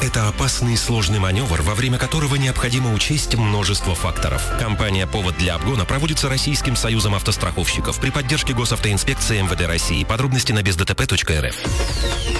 Это опасный и сложный маневр, во время которого необходимо учесть множество факторов. Компания «Повод для обгона» проводится Российским союзом автостраховщиков при поддержке госавтоинспекции МВД России. Подробности на бездтп.рф.